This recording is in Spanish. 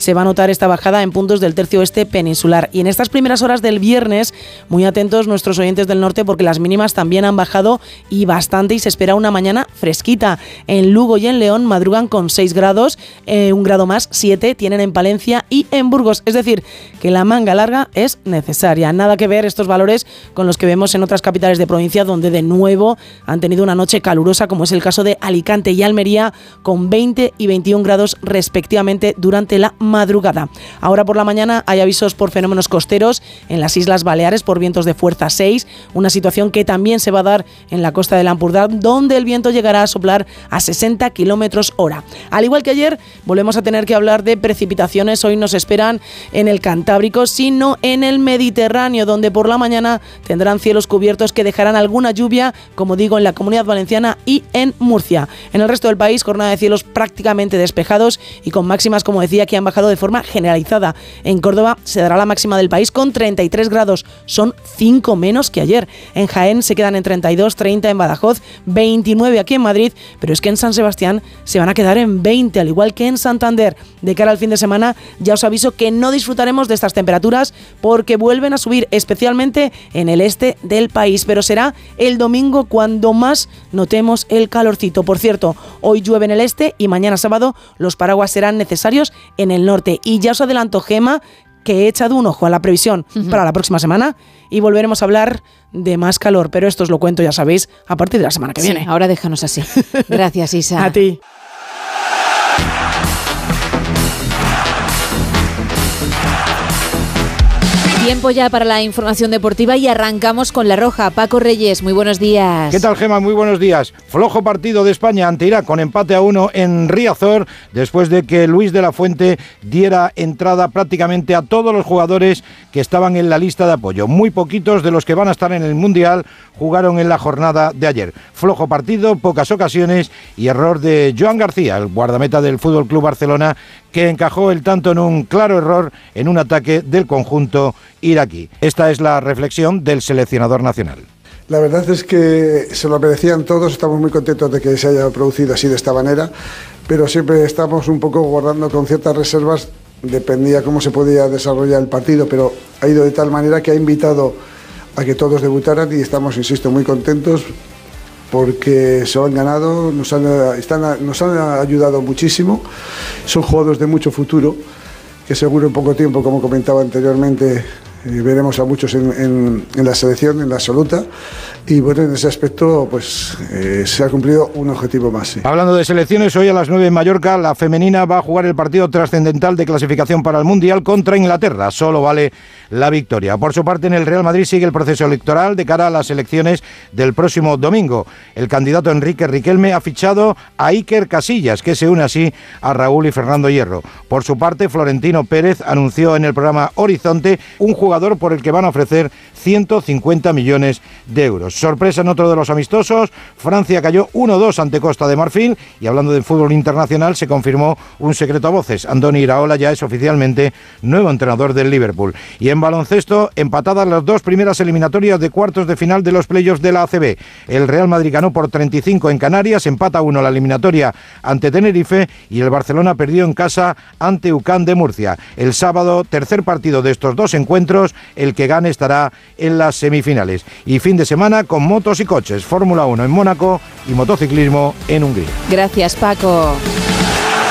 se va a notar esta bajada en puntos del tercio oeste peninsular. Y en estas primeras horas del viernes, muy atentos nuestros oyentes del norte, porque las mínimas también han bajado y bastante, y se espera una mañana fresquita. En Lugo y en León madrugan con 6 grados, un grado más, 7 tienen en Palencia y en Burgos. Es decir, que la manga larga es necesaria. Nada que ver estos valores con los que vemos en otras capitales de provincia, donde de nuevo han tenido una noche calurosa, como es el caso de Alicante y Almería, con 20 y 21 grados respectivamente durante la madrugada. Ahora por la mañana hay avisos por fenómenos costeros en las Islas Baleares por vientos de fuerza 6, una situación que también se va a dar en la costa del Ampurdán, donde el viento llegará a soplar a 60 kilómetros hora. Al igual que ayer, volvemos a tener que hablar de precipitaciones. Hoy nos esperan en el Cantábrico, sino en el Mediterráneo, donde por la mañana tendrán cielos cubiertos que dejarán alguna lluvia, como digo, en la Comunidad Valenciana y en Murcia. En el resto del país, jornada de cielos prácticamente despejados y con máximas, como decía, que han bajado de forma generalizada. En Córdoba se dará la máxima del país con 33 grados, son 5 menos que ayer. En Jaén se quedan en 32, 30 en Badajoz, 29 aquí en Madrid, pero es que en San Sebastián se van a quedar en 20, al igual que en Santander. De cara al fin de semana, ya os aviso que no disfrutaremos de estas temperaturas porque vuelven a subir, especialmente en el este del país, pero será el domingo cuando más notemos el calorcito. Por cierto, hoy llueve en el este y mañana sábado los paraguas serán necesarios en el norte. Y ya os adelanto, Gema, que he echado un ojo a la previsión para la próxima semana y volveremos a hablar de más calor, pero esto os lo cuento, ya sabéis, a partir de la semana que viene. Ahora déjanos así. Gracias, Isa. A ti. Tiempo ya para la información deportiva y arrancamos con La Roja. Paco Reyes, muy buenos días. ¿Qué tal, Gema? Muy buenos días. Flojo partido de España ante Irak con empate a 1 en Riazor, después de que Luis de la Fuente diera entrada prácticamente a todos los jugadores que estaban en la lista de apoyo. Muy poquitos de los que van a estar en el Mundial jugaron en la jornada de ayer. Flojo partido, pocas ocasiones y error de Joan García, el guardameta del FC Barcelona, que encajó el tanto en un claro error en un ataque del conjunto iraquí. Esta es la reflexión del seleccionador nacional. La verdad es que se lo merecían todos, estamos muy contentos de que se haya producido así de esta manera, pero siempre estamos un poco guardando con ciertas reservas, dependía cómo se podía desarrollar el partido, pero ha ido de tal manera que ha invitado a que todos debutaran y estamos, insisto, muy contentos porque se lo han ganado, nos han ayudado muchísimo, son jugadores de mucho futuro, que seguro en poco tiempo, como comentaba anteriormente, veremos a muchos en la selección, en la absoluta, y bueno, en ese aspecto pues se ha cumplido un objetivo más. Sí. Hablando de selecciones, hoy a las 9 en Mallorca, la femenina va a jugar el partido trascendental de clasificación para el Mundial contra Inglaterra. Solo vale la victoria. Por su parte, en el Real Madrid sigue el proceso electoral de cara a las elecciones del próximo domingo. El candidato Enrique Riquelme ha fichado a Iker Casillas, que se une así a Raúl y Fernando Hierro. Por su parte, Florentino Pérez anunció en el programa Horizonte un jugador por el que van a ofrecer 150 millones de euros. Sorpresa en otro de los amistosos, Francia cayó 1-2 ante Costa de Marfil y hablando de fútbol internacional se confirmó un secreto a voces. Andoni Iraola ya es oficialmente nuevo entrenador del Liverpool. Y en baloncesto, empatadas las dos primeras eliminatorias de cuartos de final de los playoffs de la ACB. El Real Madrid ganó por 35 en Canarias, empata 1 la eliminatoria ante Tenerife y el Barcelona perdió en casa ante UCAM de Murcia. El sábado, tercer partido de estos dos encuentros, el que gane estará en las semifinales. Y fin de semana con motos y coches, Fórmula 1 en Mónaco y motociclismo en Hungría. Gracias, Paco.